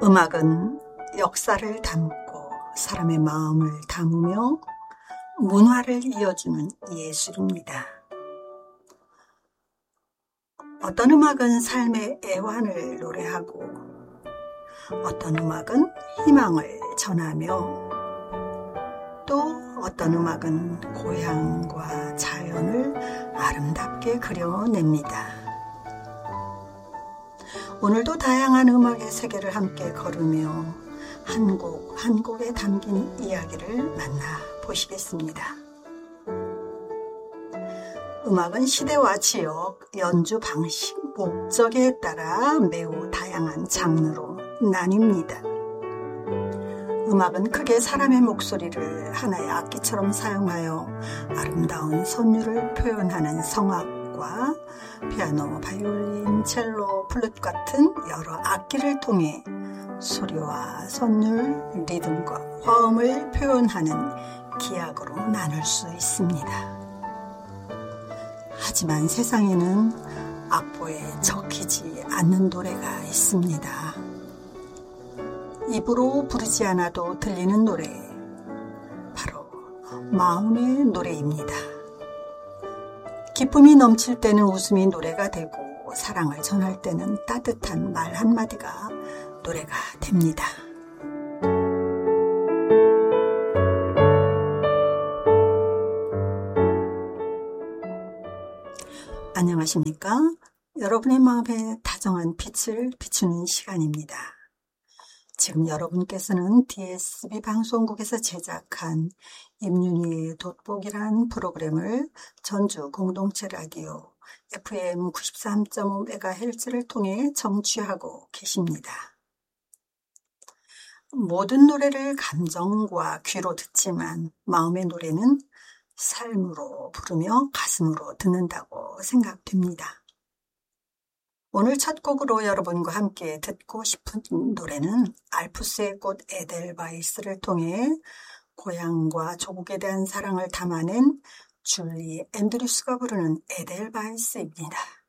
음악은 역사를 담고 사람의 마음을 담으며 문화를 이어주는 예술입니다. 어떤 음악은 삶의 애환을 노래하고 어떤 음악은 희망을 전하며 또 어떤 음악은 고향과 자연을 아름답게 그려냅니다. 오늘도 다양한 음악의 세계를 함께 걸으며 한 곡 한 곡에 담긴 이야기를 만나보시겠습니다. 음악은 시대와 지역, 연주 방식, 목적에 따라 매우 다양한 장르로 나뉩니다. 음악은 크게 사람의 목소리를 하나의 악기처럼 사용하여 아름다운 선율을 표현하는 성악과 피아노, 바이올린, 첼로, 플룻 같은 여러 악기를 통해 소리와 선율, 리듬과 화음을 표현하는 기악으로 나눌 수 있습니다. 하지만 세상에는 악보에 적히지 않는 노래가 있습니다. 입으로 부르지 않아도 들리는 노래, 바로 마음의 노래입니다. 기쁨이 넘칠 때는 웃음이 노래가 되고 사랑을 전할 때는 따뜻한 말 한마디가 노래가 됩니다. 안녕하십니까? 여러분의 마음에 다정한 빛을 비추는 시간입니다. 지금 여러분께서는 DSB 방송국에서 제작한 임윤희의 돋보기란 프로그램을 전주 공동체 라디오 FM 93.5MHz를 통해 청취하고 계십니다. 모든 노래를 감정과 귀로 듣지만 마음의 노래는 삶으로 부르며 가슴으로 듣는다고 생각됩니다. 오늘 첫 곡으로 여러분과 함께 듣고 싶은 노래는 알프스의 꽃 에델바이스를 통해 고향과 조국에 대한 사랑을 담아낸 줄리 앤드류스가 부르는 에델바이스입니다.